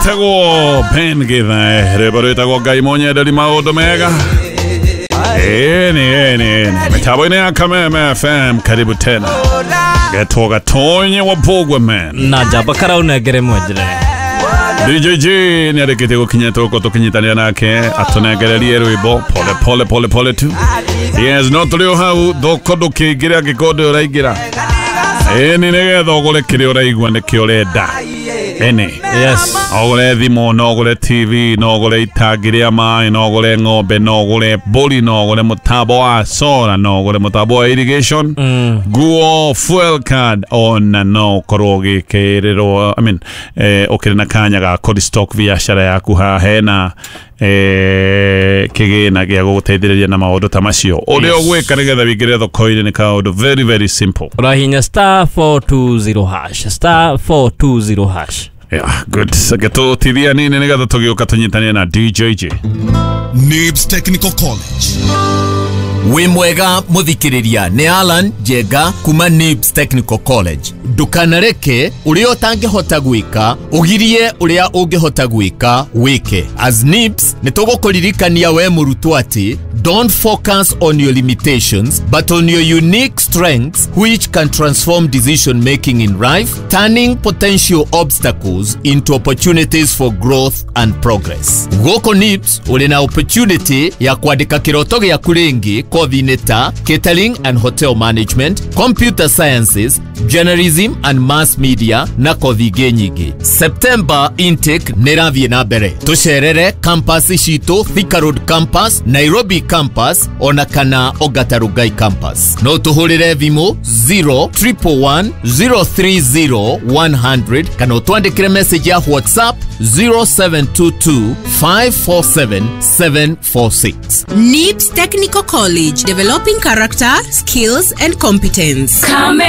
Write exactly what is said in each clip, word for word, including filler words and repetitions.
Itago Ben Githa Rebaro Itago Gaimonya Dali Maodo Mega Eni eni eni Metabo ine Akameme F M Karibu tena Getoga Tonye Wapogwa man Najaba Karauna Geremojre D J G Nyarikitego Kinyeto Koto Kinyitaliana Ke Atona Galeriero Ibo Pole Pole Pole Pole tu Yes not Leo Hau Doko Doki Gira Gikodo Raigira Eni nege Dogole Kirio Raigwane Kiole Da Eni Yes Ogole Dimo Nogole T V Nogole Itagiria Mai Nogole Ngobe Nogole Boli Nogole Mutaboa Sora Nogole Mutaboa Irrigation mm. Guo Fuel Card On No Korogi Kerero I mean eh, Okirina Kanyaga Kodi Stock Via Shara Yakuha Hena eh, Kigena Giago Tediria Namaodo Tamasio Odeo Yes. We Karega the Vigredo Coin in Kaudo very very simple Rahinya star four two zero hash Star four two zero hash Yeah, good. Sageto T V ani nega da Tokyo katonyitania na D J G. Nibs Technical College. Wimwega muthikiriria ni Alan Jega kuma Nibs Technical College. Dukanareke urio tangihota gwika ugirie uria ungihota gwika wike. As Nibs nitugukuririkania we murutwo ati don't focus on your limitations but on your unique strengths which can transform decision making in life, turning potential obstacles into opportunities for growth and progress. Goko Nibs uli na opportunity ya kuandika kiroto gyaku ringi kothi-inĩ ta catering and hotel management, computer sciences, journalism and mass media na kothi ingĩ nyingĩ. September intake nĩrathiĩ na mbere. Tucerere campus citu Thika Road campus, Nairobi campus ona kana Ongata Rongai campus. No tuhurire thimu zero one one zero three zero one hundred kana utwandikire message ya WhatsApp zero seven two two five four seven seven four six. Nibs Technical College, developing character, skills and competence.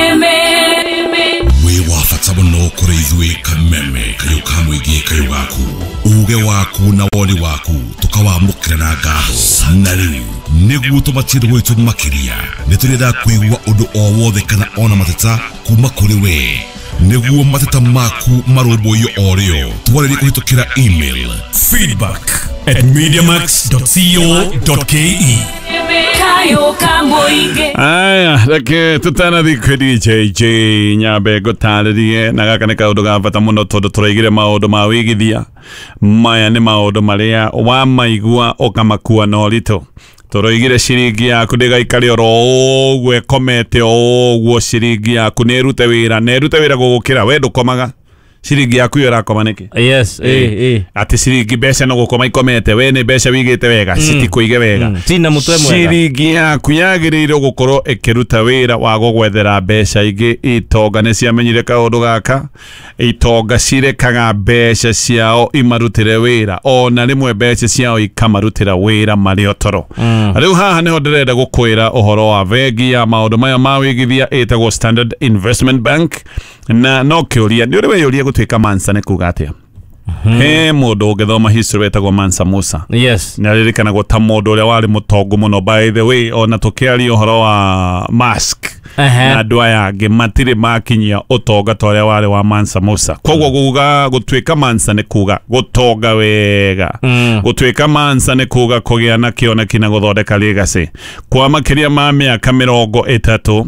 Kameme We wafata muno kuri ithuĩ Kameme kayo kamwĩgie kayo gaku uge waku na woni waku tukawamũkĩra na ngatho na rĩu nĩguo tũbatire gwitũ makĩria nĩtũrenda kũigua ũndũ o wothe kana ona mateta kuma kũrĩ we nĩguo mateta maku marũmbũiyo o rĩo twarĩrie kũhĩtũkĩra email feedback at mediamax dot co dot ke. Aya, lake tutana di D J G nyabe gotaririe nagaka ne kaudo gavata muno todo turaigire maodo mawigithia maya ni maodo maria wa maigua okamakua no lito toroigire ciringi yaku ndigaikare oro gwe komete ogwo ciringi yaku nerute wira nerute wira gugukira we ndukomaga ciringi yaku yo rakoma niki. Yes eh eh ati ciringi mbeca no gukoma ikomete we ni mbeca wigite wega citikuige wega tina mutwe mwega ciringi yaku yagiriire gukorwo ikiruta wira wa gugwethera mbeca ingi itonga ni ciamenyire kaundu gaka itonga cirekaga mbeca ciao imarutire wira ona rimwe mbeca ciao ikamarutira wira mari otoro riu haha niho ndirenda gukwira uhoro wa vengi ya maundu maya ma wigithia etagwo Standard Investment Bank na no kiuria ni uriwe yuria gutwika Mansa ne kugatia he mundu ungithoma history etagwo Mansa Musa. Yes naririkana gota mundu uria wari mutongo muno by the way ona tukiari uhoro wa mask na andu aya angi matire makinyia utonga toria wari wa Mansa Musa kogwo guga gutwika Mansa ne kuga gutonga wega gutwika Mansa ne kuga kugia na kiona kina guthondeka legacy kwa makiria ma miaka mirongo itatu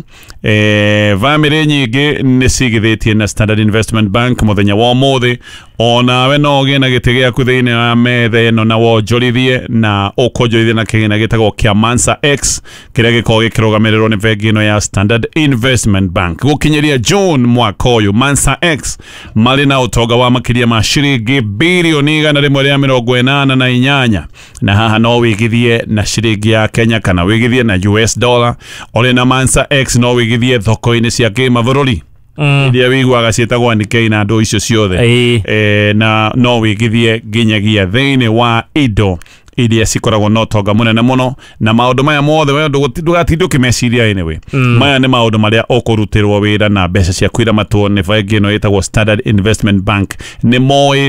eh family nyingi ni cigithitie na Standard Investment Bank muthenya wa muthi ona we no gina gite gyaku thiini wa methe no na wonjorithie na ukonjorithie na kigina gitagwo kia Mansa X kiria giko gikirugamiriro ni bengi ino ya Standard Investment Bank gukinyeria June mwaka uyu Mansa X mari na utonga wa makiria ma ciringi bilioni igana rimwe ria mirongo inana na inyanya na haha no wigithie na ciringi ya Kenya kana wigithie na U S dollar ole na Mansa X no wigithie thoko-ini cia kimabũrũri iria wiguaga cietagwo andĩkei na andũ icio ciothe eh, na no wigithie nginyagia thĩinĩ wa indo iria cikoragwo no tonga munene muno na maundu maya mothe we ndugatinde ukimeciria anyway maya ni maundu maria ukurutirwo wira na mbeca cia kwira matwo ni bengi ino yetagwo Standard Investment Bank ni moi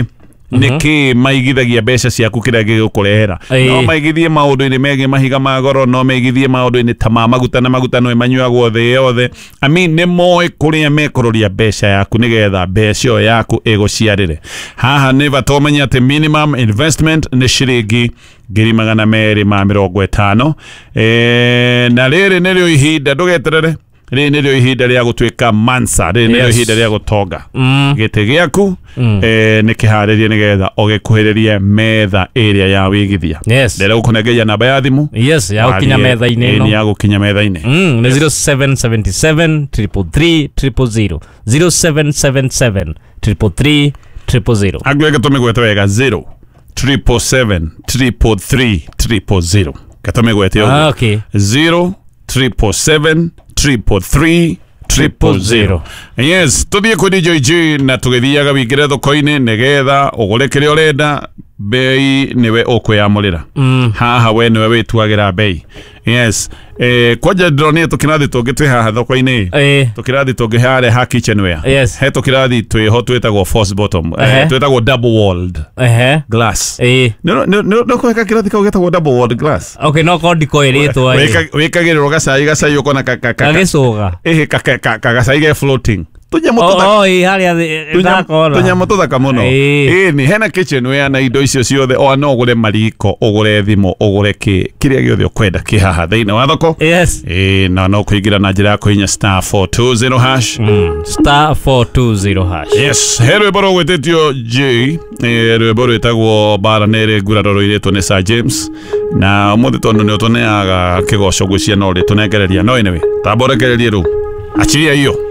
niki maigithagia mbeca ciaku kiria gigukurehera no maigithie maundu-ini megi mahiga ma goro no maigithie maundu-ini ta ma maguta na maguta no manyuagwo thĩ yothe I mean nĩ moĩ kũrĩa mekũroria mbeca yaku nĩgetha mbeca ĩyo yaku ĩgũciarĩre haha nĩ batomenya atĩ minimum investment nĩ ciringi ngiri magana merĩ ma mĩrongo ĩtano eh na rĩrĩ nĩrĩo ihinda ndũgeterere rĩrĩ nĩrĩo ihinda rĩa gũtuĩka Mansa rĩrĩ nĩrĩo ihinda rĩa gũtonga gĩtĩ gĩaku eh nĩ kĩharĩrie nĩgetha ũgĩkuhĩrĩrie metha ĩrĩa ya wĩigithia ndĩrenda gũkũnengeria namba ya thimũ yes ya gũkinya metha-inĩ ĩno ya gũkinya metha-inĩ nĩ zero seven seven seven three three three zero zero zero seven seven seven three three three zero agweke tũmĩgwete wega zero triple seven triple three triple zero katamĩgwete ah okay zero triple seven triple three triple zero yes tuthie ku D J J na tugithiaga wingire thoko-ini nigetha ugure kiria urenda bei niwe ukwiyamurira haha we niwe wituagira bei yes eh kwaja drone tukirathi tungitwi haha thoko-ini tukirathi tungihare ha kitchenware he tukirathi twiho twitagwo force bottom twitagwo double walled glass no no no kweka kirathi kau getagwo double walled glass okay no ko ndiko iritwa wikagirwo gacai gacai ukona kagicuga eh kagacai ge floating tunyamo tuthaka oh ĩ harĩa thakora tunyamo tuthaka muno ĩ ni hena kitchenware na indo icio ciothe o no ugure mariko ugure thimo ugure ki kiria giothe ukwenda ki haha thĩinĩ wa thoko yes ĩ na no kuingira na njira ya kuhinya star four two zero hash star four two zero hash yes herwe baro gwetĩtio J rwĩmbo rwĩtagwo bara nĩrĩ nguraro rũirĩtwo nĩ Sir James na mũthĩ tondũ nĩ ũtũneaga kĩgoco gwĩcia no rĩtũnengereria no anyway tamborekererie rĩu achiria hiyo